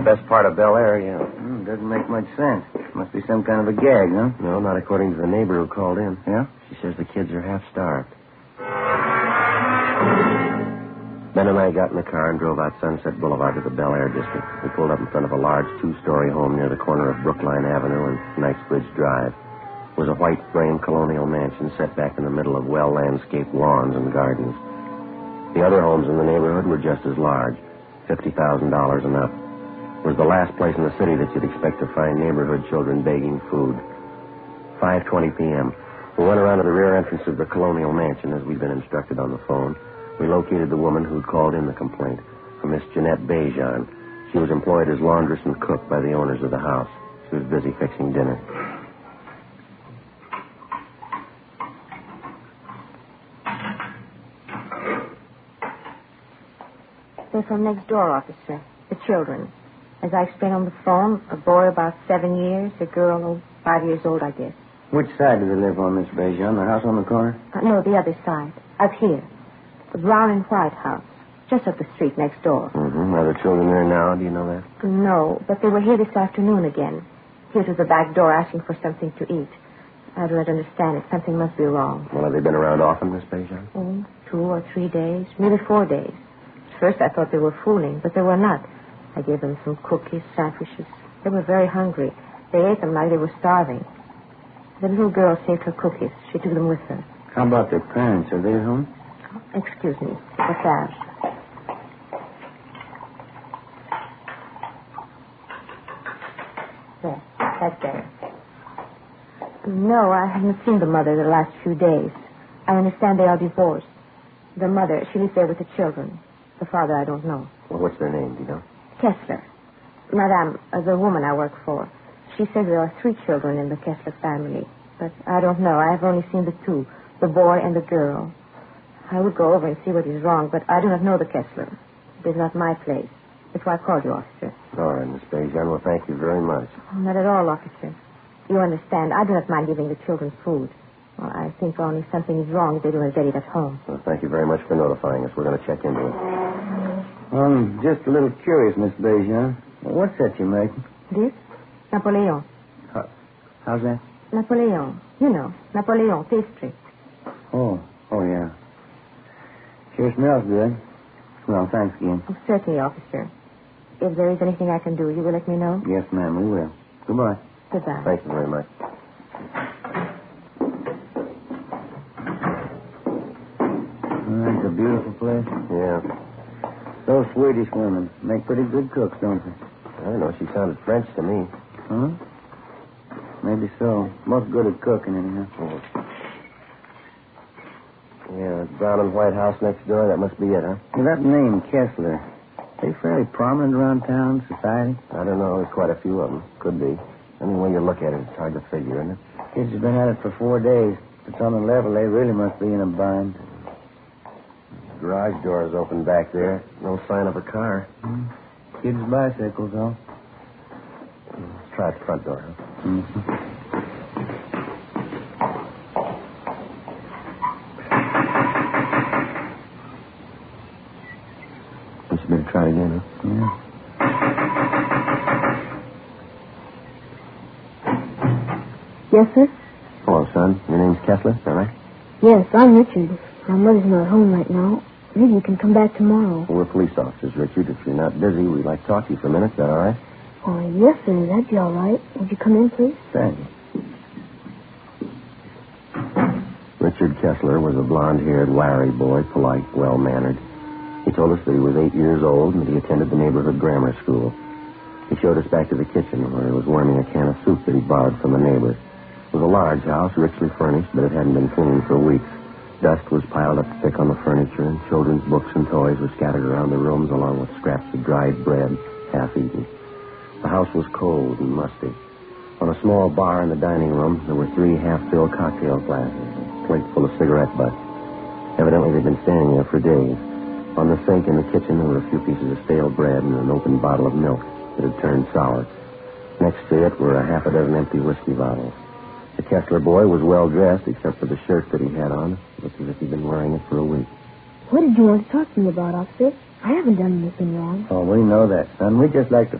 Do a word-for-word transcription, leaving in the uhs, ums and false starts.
best part of Bel Air, yeah. Mm, doesn't make much sense. Must be some kind of a gag, huh? No, not according to the neighbor who called in. Yeah? She says the kids are half starved. Ben and I got in the car and drove out Sunset Boulevard to the Bel Air district. We pulled up in front of a large two-story home near the corner of Brookline Avenue and Knightsbridge Drive. It was a white frame colonial mansion set back in the middle of well-landscaped lawns and gardens. The other homes in the neighborhood were just as large, fifty thousand dollars and up. It was the last place in the city that you'd expect to find neighborhood children begging food. five twenty p.m. We went around to the rear entrance of the colonial mansion as we'd been instructed on the phone. We located the woman who'd called in the complaint, a Miss Jeanette Bejan. She was employed as laundress and cook by the owners of the house. She was busy fixing dinner. They're from next door, officer. The children. As I explained on the phone, a boy about seven years, a girl oh, five years old, I guess. Which side do they live on, Miss Bejan? The house on the corner? Uh, no, the other side. Up here. The brown and white house. Just up the street next door. Mm-hmm. Are the children there now? Do you know that? No, but they were here this afternoon again. Here to the back door asking for something to eat. I don't understand it. Something must be wrong. Well, have they been around often, Miss Bejan? Oh, two or three days. Maybe four days. At first I thought they were fooling, but they were not. I gave them some cookies, sandwiches. They were very hungry. They ate them like they were starving. The little girl saved her cookies. She took them with her. How about their parents? Are they at home? Excuse me. What's that? There. That's there. No, I haven't seen the mother the last few days. I understand they are divorced. The mother, she lives there with the children. The father, I don't know. Well, what's their name, do you know? Kessler. Madame, uh, the woman I work for. She says there are three children in the Kessler family. But I don't know. I have only seen the two, the boy and the girl. I would go over and see what is wrong, but I do not know the Kessler. It is not my place. That's why I called you, officer. All right, Miss Bejan. Well, thank you very much. Oh, not at all, officer. You understand, I do not mind giving the children food. Well, I think only something is wrong if they do not get it at home. Well, thank you very much for notifying us. We're going to check into it. I'm just a little curious, Miss Bejan. What's that you're making? This? Napoleon. How, how's that? Napoleon. You know, Napoleon pastry. Oh, oh, yeah. Sure smells good. Well, thanks again. Oh, certainly, officer. If there is anything I can do, you will let me know? Yes, ma'am, we will. Goodbye. Goodbye. Thank you very much. Oh, that's a beautiful place. Yeah. Those Swedish women make pretty good cooks, don't they? I don't know. She sounded French to me. Huh? Maybe so. Most good at cooking, anyhow. Oh. Yeah, brown and white house next door. That must be it, huh? Well, that name, Kessler, they fairly prominent around town, society? I don't know. There's quite a few of them. Could be. Any way you look at it, it's hard to figure, isn't it? Kids have been at it for four days. If it's on the level, they really must be in a bind. Garage door is open back there. No sign of a car. Mm. Kids' bicycles, though. Let's try the front door, huh? Mm-hmm. You better try it again, huh? Yeah. Yes, sir? Hello, son. Your name's Kessler, is that right? Yes, I'm Richard. My mother's not home right now. Maybe you can come back tomorrow. Well, we're police officers, Richard. If you're not busy, we'd like to talk to you for a minute. Is that all right? Oh, yes, sir. That'd be all right. Would you come in, please? Thank you. Richard Kessler was a blonde-haired, wiry boy, polite, well-mannered. He told us that he was eight years old and that he attended the neighborhood grammar school. He showed us back to the kitchen where he was warming a can of soup that he borrowed from a neighbor. It was a large house, richly furnished, but it hadn't been cleaned for weeks. Dust was piled up thick on the furniture, and children's books and toys were scattered around the rooms along with scraps of dried bread, half-eaten. The house was cold and musty. On a small bar in the dining room, there were three half-filled cocktail glasses, a plate full of cigarette butts. Evidently, they'd been standing there for days. On the sink in the kitchen, there were a few pieces of stale bread and an open bottle of milk that had turned sour. Next to it were a half a dozen empty whiskey bottles. The Kessler boy was well-dressed, except for the shirt that he had on. It looked as if he'd been wearing it for a week. What did you want to talk to me about, officer? I haven't done anything wrong. Oh, we know that, son. We'd just like to